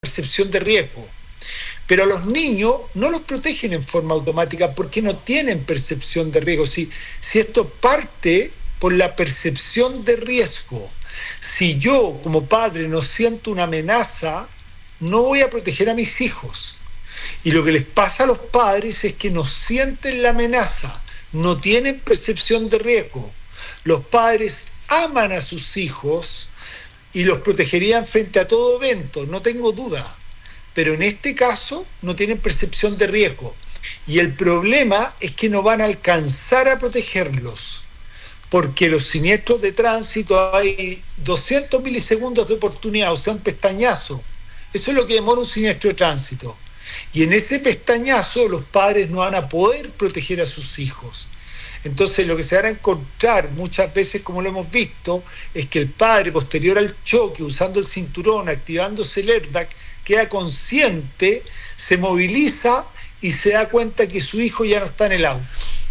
percepción de riesgo. Pero a los niños no los protegen en forma automática porque no tienen percepción de riesgo. Si esto parte por la percepción de riesgo, si yo como padre no siento una amenaza, no voy a proteger a mis hijos. Y lo que les pasa a los padres es que no sienten la amenaza, no tienen percepción de riesgo. Los padres aman a sus hijos y los protegerían frente a todo evento, no tengo duda. Pero en este caso no tienen percepción de riesgo. Y el problema es que no van a alcanzar a protegerlos, porque los siniestros de tránsito hay 200 milisegundos de oportunidad, o sea, un pestañazo. Eso es lo que demora un siniestro de tránsito. Y en ese pestañazo los padres no van a poder proteger a sus hijos. Entonces lo que se van a encontrar muchas veces, como lo hemos visto, es que el padre, posterior al choque, usando el cinturón, activándose el airbag, queda consciente, se moviliza y se da cuenta que su hijo ya no está en el auto.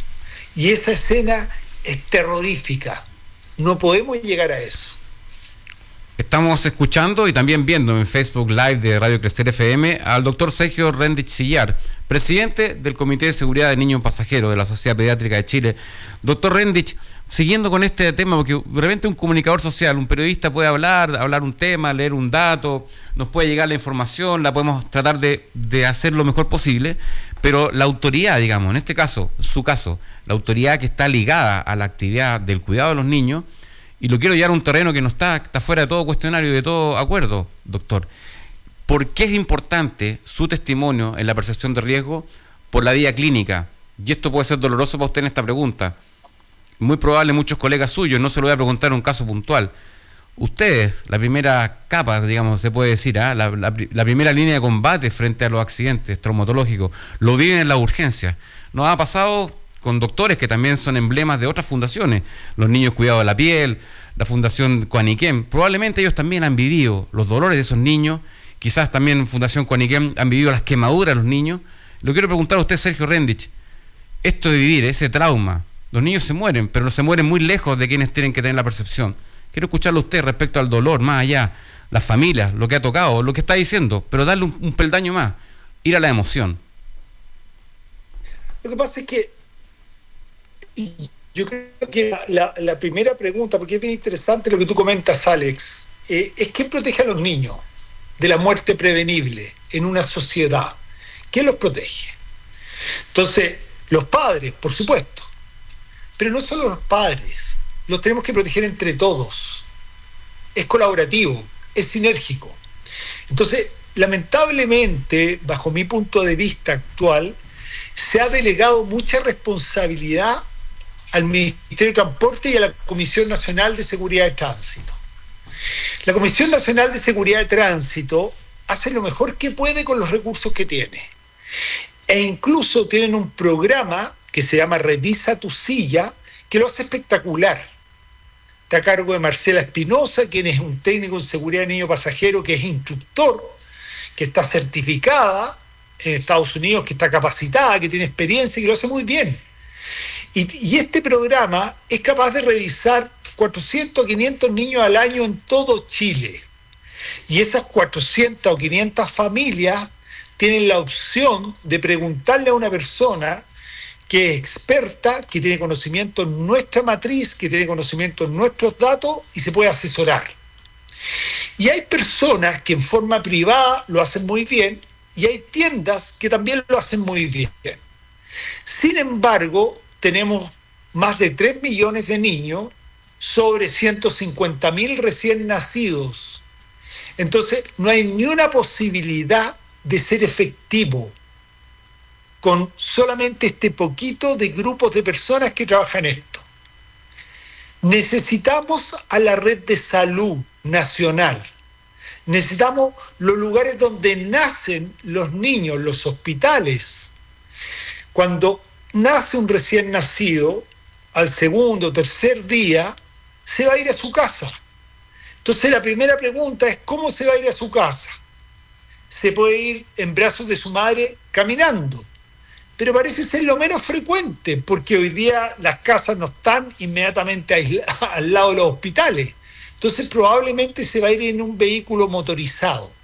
Y esa escena es terrorífica. No podemos llegar a eso. Estamos escuchando y también viendo en Facebook Live de Radio Crecer FM al doctor Sergio Rendich Sillar, presidente del Comité de Seguridad de Niños Pasajeros de la Sociedad Pediátrica de Chile. Doctor Rendich, siguiendo con este tema, porque de repente un comunicador social, un periodista puede hablar un tema, leer un dato, nos puede llegar la información, la podemos tratar de hacer lo mejor posible, pero la autoridad, digamos, en este caso, su caso, la autoridad que está ligada a la actividad del cuidado de los niños, y lo quiero llevar a un terreno que no está fuera de todo cuestionario y de todo acuerdo, doctor. ¿Por qué es importante su testimonio en la percepción de riesgo? Por la vía clínica. Y esto puede ser doloroso para usted en esta pregunta. Muy probable muchos colegas suyos, no se lo voy a preguntar en un caso puntual. Ustedes, la primera capa, digamos, se puede decir, la primera línea de combate frente a los accidentes traumatológicos, lo viven en la urgencia. Nos ha pasado con doctores que también son emblemas de otras fundaciones, los niños cuidados de la piel, la Fundación Coaniquem, probablemente ellos también han vivido los dolores de esos niños, quizás también Fundación Coaniquem han vivido las quemaduras de los niños. Lo quiero preguntar a usted, Sergio Rendich, esto de vivir ese trauma, los niños se mueren, pero no se mueren muy lejos de quienes tienen que tener la percepción. Quiero escucharlo a usted respecto al dolor, más allá, las familias, lo que ha tocado, lo que está diciendo, pero darle un peldaño más, ir a la emoción. Lo que pasa es que yo creo que la primera pregunta, porque es bien interesante lo que tú comentas, Alex, es ¿quién protege a los niños de la muerte prevenible en una sociedad? ¿Quién los protege? Entonces, los padres, por supuesto, pero no solo los padres, los tenemos que proteger entre todos. Es colaborativo, es sinérgico. Entonces, lamentablemente, bajo mi punto de vista actual, se ha delegado mucha responsabilidad al Ministerio de Transporte y a la Comisión Nacional de Seguridad de Tránsito. La Comisión Nacional de Seguridad de Tránsito hace lo mejor que puede con los recursos que tiene. E incluso tienen un programa que se llama Revisa tu silla, que lo hace espectacular. Está a cargo de Marcela Espinosa, quien es un técnico en seguridad de niño pasajero, que es instructor, que está certificada en Estados Unidos, que está capacitada, que tiene experiencia y que lo hace muy bien. Y este programa es capaz de revisar 400 o 500 niños al año en todo Chile. Y esas 400 o 500 familias tienen la opción de preguntarle a una persona que es experta, que tiene conocimiento en nuestra matriz, que tiene conocimiento en nuestros datos y se puede asesorar. Y hay personas que en forma privada lo hacen muy bien y hay tiendas que también lo hacen muy bien. Sin embargo, tenemos más de 3 millones de niños sobre 150.000 recién nacidos. Entonces, no hay ni una posibilidad de ser efectivo con solamente este poquito de grupos de personas que trabajan esto. Necesitamos a la red de salud nacional. Necesitamos los lugares donde nacen los niños, los hospitales. Cuando nace un recién nacido, al segundo o tercer día, se va a ir a su casa. Entonces la primera pregunta es, ¿cómo se va a ir a su casa? Se puede ir en brazos de su madre caminando, pero parece ser lo menos frecuente, porque hoy día las casas no están inmediatamente al lado de los hospitales. Entonces probablemente se va a ir en un vehículo motorizado.